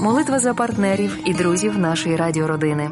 Молитва за партнерів і друзів нашої радіородини.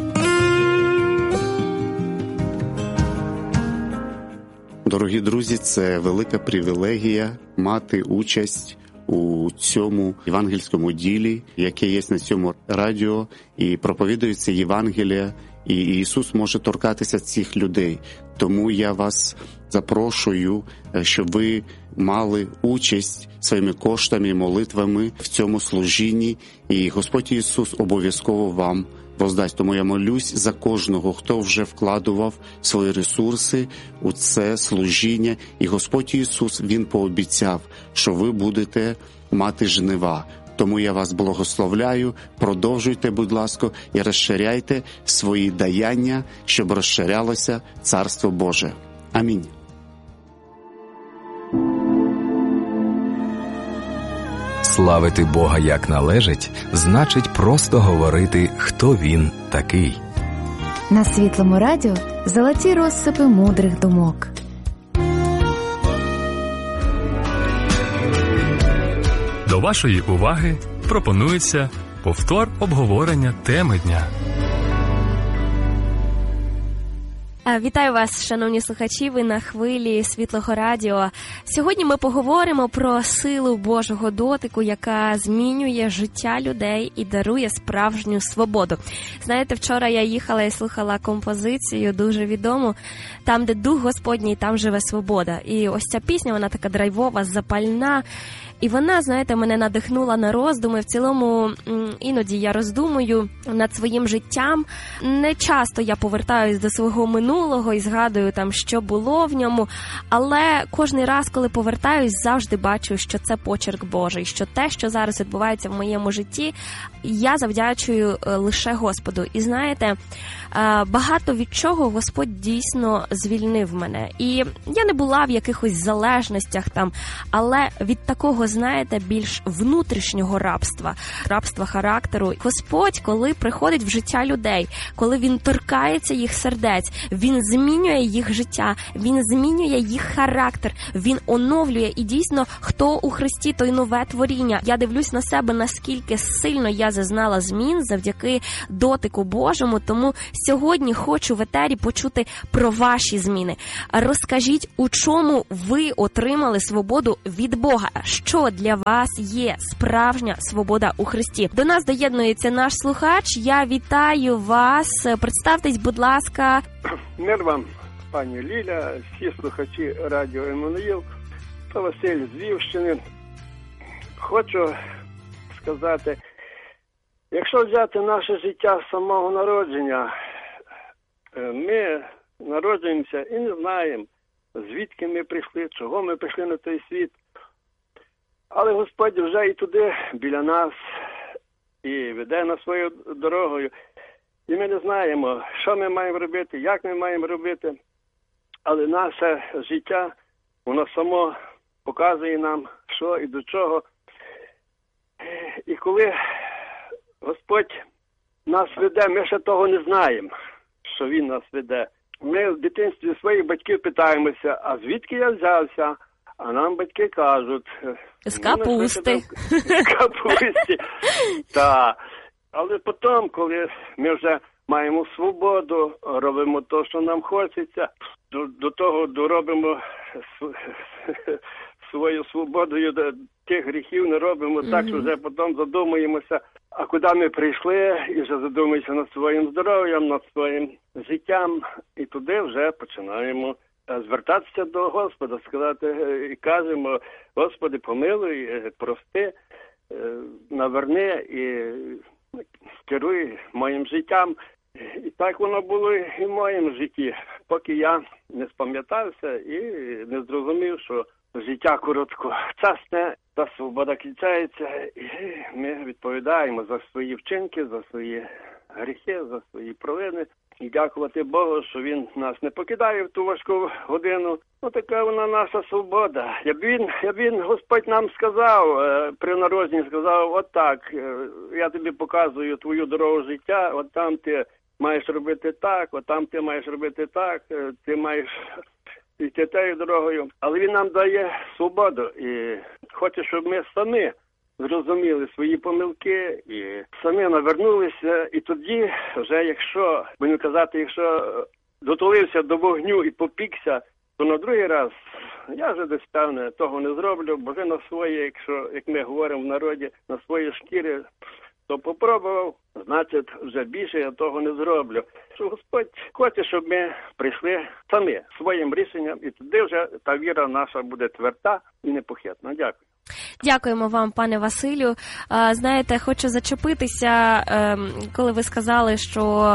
Дорогі друзі, це велика привілегія мати участь у цьому євангельському ділі, яке є на цьому радіо, і проповідується Євангелія, і Ісус може торкатися цих людей. Тому я вас запрошую, щоб ви мали участь своїми коштами і молитвами в цьому служінні, і Господь Ісус обов'язково вам воздасть. Тому я молюсь за кожного, хто вже вкладував свої ресурси у це служіння. І Господь Ісус, Він пообіцяв, що ви будете мати жнива. Тому я вас благословляю, продовжуйте, будь ласка, і розширяйте свої даяння, щоб розширялося Царство Боже. Амінь. Славити Бога як належить, значить просто говорити, хто Він такий. На Світлому радіо золоті розсипи мудрих думок. До вашої уваги пропонується повтор обговорення теми дня. Вітаю вас, шановні слухачі, ви на хвилі Світлого радіо. Сьогодні ми поговоримо про силу Божого дотику, яка змінює життя людей і дарує справжню свободу. Знаєте, вчора я їхала і слухала композицію, дуже відому, «Там, де Дух Господній, там живе свобода». І ось ця пісня, вона така драйвова, запальна. І вона, знаєте, мене надихнула на роздуми. В цілому, іноді я роздумую над своїм життям. Не часто я повертаюсь до свого минулого і згадую там, що було в ньому. Але кожний раз, коли повертаюсь, завжди бачу, що це почерк Божий. Що те, що зараз відбувається в моєму житті, я завдячую лише Господу. І знаєте, багато від чого Господь дійсно звільнив мене. І я не була в якихось залежностях там, але від такого, знаєте, більш внутрішнього рабства характеру. Господь, коли приходить в життя людей, коли Він торкається їх сердець, Він змінює їх життя, Він змінює їх характер, Він оновлює. І дійсно, хто у Христі, той нове творіння. Я дивлюсь на себе, наскільки сильно я зазнала змін завдяки дотику Божому, тому сьогодні хочу в етері почути про ваші зміни. Розкажіть, у чому ви отримали свободу від Бога? Що для вас є справжня свобода у Христі? До нас доєднується наш слухач. Я вітаю вас. Представтесь, будь ласка. Мир вам, пані Ліля, всі слухачі радіо Еммануїл, та Василь з Львівщини. Хочу сказати, якщо взяти наше життя з самого народження, ми народжуємося і не знаємо, звідки ми прийшли, чого ми прийшли на той світ. Але Господь вже і туди, біля нас, і веде нас своєю дорогою. І ми не знаємо, що ми маємо робити, як ми маємо робити. Але наше життя, воно само показує нам, що і до чого. І коли Господь нас веде, ми ще того не знаємо, що Він нас веде. Ми в дитинстві своїх батьків питаємося, а звідки я взявся? А нам батьки кажуть... З капусти. З капусти, так. Але потім, коли ми вже маємо свободу, робимо те, що нам хочеться, до того доробимо свою свободою, тих гріхів не робимо так, що вже потім задумуємося, а куди ми прийшли, і вже задумуємося над своїм здоров'ям, над своїм життям, і туди вже починаємо звертатися до Господа, сказати, і кажемо, Господи, помилуй, прости, наверни і керуй моїм життям. І так воно було і в моєму житті, поки я не спам'ятався і не зрозумів, що життя короткочасне, та свобода кінчається, і ми відповідаємо за свої вчинки, за свої гріхи, за свої провини. І дякувати Богу, що Він нас не покидає в ту важку годину. Така вона наша свобода. Якби він, Господь нам сказав, при народженні сказав, от так, я тобі показую твою дорогу життя, от там ти маєш робити так, от там ти маєш робити так, ти маєш йти тією дорогою. Але Він нам дає свободу і хоче, щоб ми самі зрозуміли свої помилки і самі навернулися. І тоді вже, якщо, будемо казати, якщо дотулився до вогню і попікся, то на другий раз я вже десь, певне, того не зроблю, бо вже на своє, якщо, як ми говоримо в народі, на свої шкіри, то попробував, значить, вже більше я того не зроблю. Що Господь хоче, щоб ми прийшли самі своїм рішенням, і тоді вже та віра наша буде тверда і непохитна. Дякую. Дякуємо вам, пане Василю. Знаєте, хочу зачепитися, коли ви сказали, що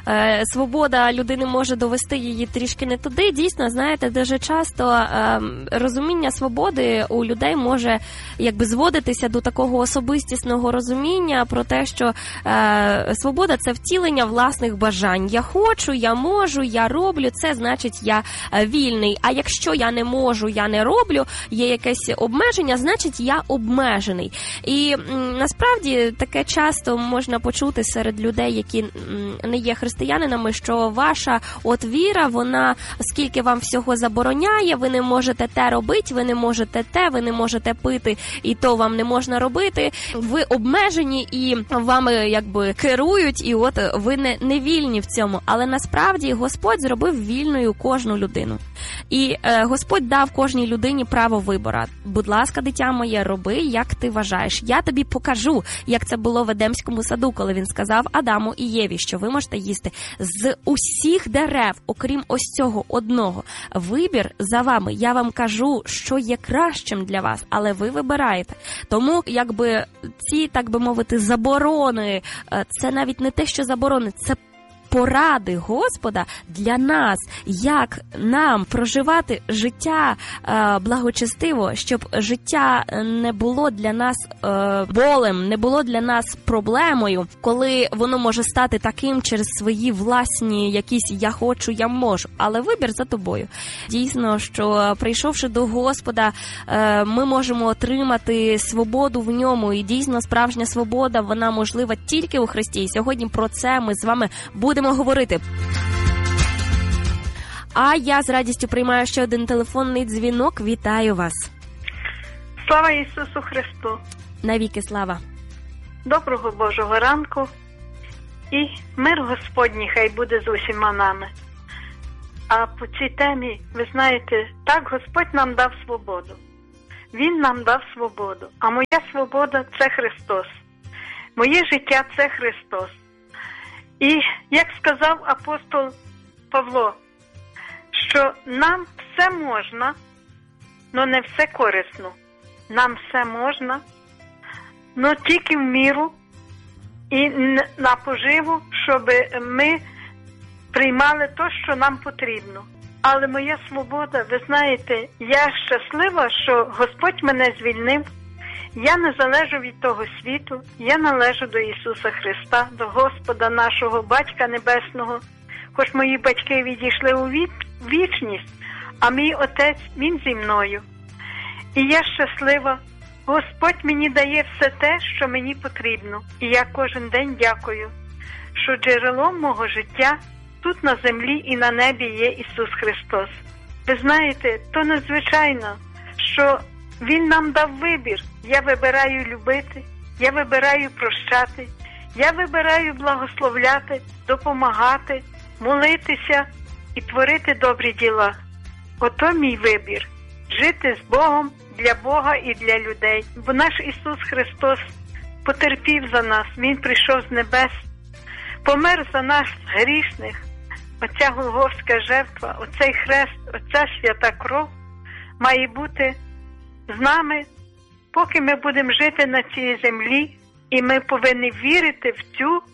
свобода людини може довести її трішки не туди. Дійсно, знаєте, дуже часто розуміння свободи у людей може якби зводитися до такого особистісного розуміння про те, що свобода – це втілення власних бажань. Я хочу, я можу, я роблю, це значить я вільний. А якщо я не можу, я не роблю, є якесь обмеження, значить я обмежений. І насправді таке часто можна почути серед людей, які не є християнинами, що ваша от віра, вона скільки вам всього забороняє, ви не можете те робити, ви не можете те, ви не можете пити, і то вам не можна робити. Ви обмежені і вами якби керують, і от ви не вільні в цьому. Але насправді Господь зробив вільною кожну людину. І Господь дав кожній людині право вибору. Будь ласка, дитя моє, роби, як ти вважаєш. Я тобі покажу, як це було в Едемському саду, коли він сказав Адаму і Єві, що ви можете їсти з усіх дерев, окрім ось цього одного. Вибір за вами. Я вам кажу, що є кращим для вас, але ви вибираєте. Тому, якби, ці, так би мовити, заборони, це навіть не те, що заборони, це поради Господа для нас, як нам проживати життя благочестиво, щоб життя не було для нас болем, не було для нас проблемою, коли воно може стати таким через свої власні якісь «я хочу, я можу», але вибір за тобою. Дійсно, що прийшовши до Господа, ми можемо отримати свободу в ньому, і дійсно справжня свобода, вона можлива тільки у Христі. І сьогодні про це ми з вами будемо говорити. А я з радістю приймаю ще один телефонний дзвінок. Вітаю вас. Слава Ісусу Христу. Навіки слава. Доброго Божого ранку. І мир Господній хай буде з усіма нами. А по цій темі, ви знаєте, так Господь нам дав свободу. Він нам дав свободу. А моя свобода – це Христос. Моє життя – це Христос. І, як сказав апостол Павло, що нам все можна, але не все корисно. Нам все можна, але тільки в міру і на поживу, щоб ми приймали те, що нам потрібно. Але моя свобода, ви знаєте, я щаслива, що Господь мене звільнив. Я не залежу від того світу, я належу до Ісуса Христа, до Господа нашого, Батька Небесного. Хоч мої батьки відійшли у вічність, а мій Отець, Він зі мною. І я щаслива. Господь мені дає все те, що мені потрібно. І я кожен день дякую, що джерелом мого життя тут на землі і на небі є Ісус Христос. Ви знаєте, то надзвичайно, що Він нам дав вибір. Я вибираю любити, я вибираю прощати, я вибираю благословляти, допомагати, молитися і творити добрі діла. Ото мій вибір – жити з Богом, для Бога і для людей. Бо наш Ісус Христос потерпів за нас, Він прийшов з небес, помер за нас грішних. Оця Голгофська жертва, оцей хрест, оця свята кров має бути з нами, поки ми будемо жити на цій землі, і ми повинні вірити в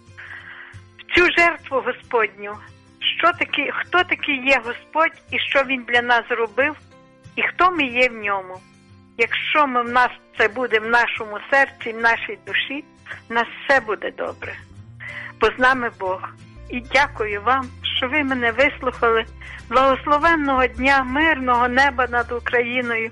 цю жертву Господню. Хто такий є Господь і що Він для нас зробив, і хто ми є в ньому. Якщо в нас це буде в нашому серці, в нашій душі, в нас все буде добре. Бо з нами Бог. І дякую вам, що ви мене вислухали. Благословенного дня, мирного неба над Україною.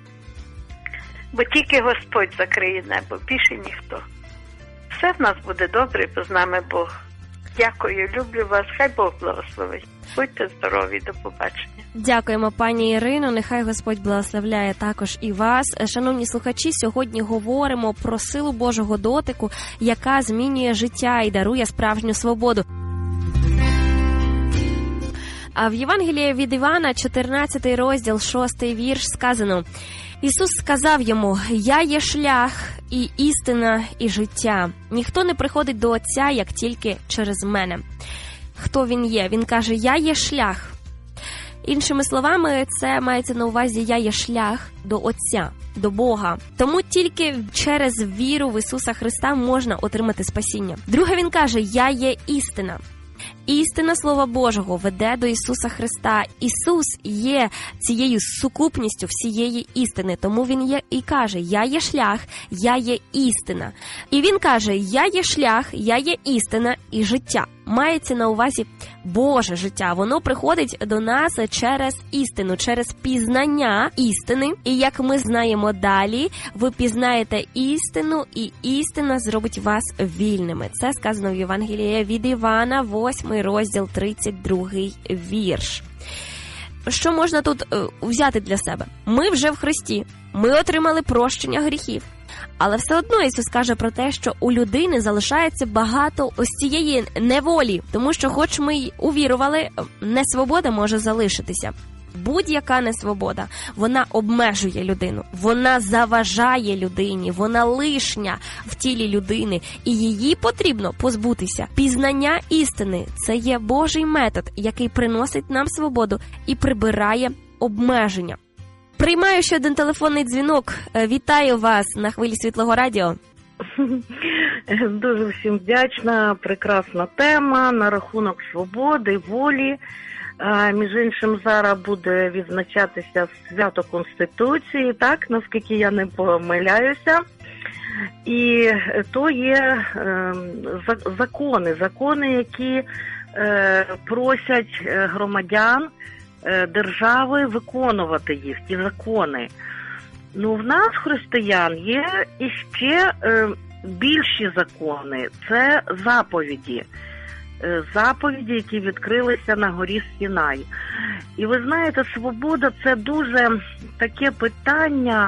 Бо тільки Господь закриє небо, більше ніхто. Все в нас буде добре, бо з нами Бог. Дякую, люблю вас, хай Бог благословить. Будьте здорові, до побачення. Дякуємо, пані Ірино. Нехай Господь благословляє також і вас. Шановні слухачі, сьогодні говоримо про силу Божого дотику, яка змінює життя і дарує справжню свободу. А в Євангелії від Івана, 14 розділ, 6 вірш, сказано: Ісус сказав йому: «Я є шлях, і істина, і життя. Ніхто не приходить до Отця, як тільки через мене». Хто Він є? Він каже: «Я є шлях». Іншими словами, це мається на увазі: я є шлях до Отця, до Бога. Тому тільки через віру в Ісуса Христа можна отримати спасіння. Друге, Він каже: «Я є істина». Істина Слова Божого веде до Ісуса Христа. Ісус є цією сукупністю всієї істини. Тому Він є і каже: «Я є шлях, я є істина». І Він каже: «Я є шлях, я є істина і життя». Мається на увазі Боже життя. Воно приходить до нас через істину, через пізнання істини. І як ми знаємо далі, ви пізнаєте істину, і істина зробить вас вільними. Це сказано в Євангелії від Івана, 8 розділ, 32 вірш. Що можна тут взяти для себе? Ми вже в Христі, ми отримали прощення гріхів. Але все одно Ісус каже про те, що у людини залишається багато ось цієї неволі, тому що хоч ми й увірували, несвобода може залишитися. Будь-яка несвобода, вона обмежує людину, вона заважає людині, вона лишня в тілі людини, і її потрібно позбутися. Пізнання істини – це є Божий метод, який приносить нам свободу і прибирає обмеження. Приймаю ще один телефонний дзвінок. Вітаю вас на хвилі Світлого Радіо. Дуже всім вдячна. Прекрасна тема на рахунок свободи, волі. Між іншим, зараз буде відзначатися свято Конституції, так, наскільки я не помиляюся. І то є закони, які просять громадян держави виконувати їх, ті закони. Ну, в нас, християн, є іще більші закони. Це заповіді. Заповіді, які відкрилися на горі Сінай. І ви знаєте, свобода – це дуже таке питання,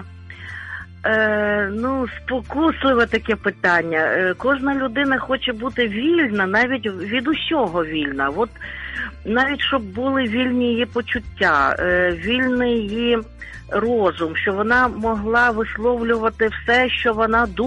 спокусливе таке питання. Кожна людина хоче бути вільна, навіть від усього вільна. От навіть щоб були вільні її почуття, вільний її розум, що вона могла висловлювати все, що вона думає.